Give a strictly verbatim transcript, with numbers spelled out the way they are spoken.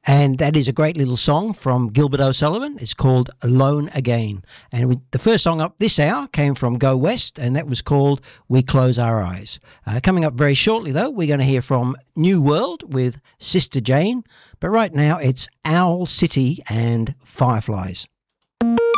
And that is a great little song from Gilbert O'Sullivan. It's called Alone Again. And we, the first song up this hour came from Go West, and that was called We Close Our Eyes. Uh, coming up very shortly, though, we're going to hear from New World with Sister Jane. But right now, it's Owl City and Fireflies.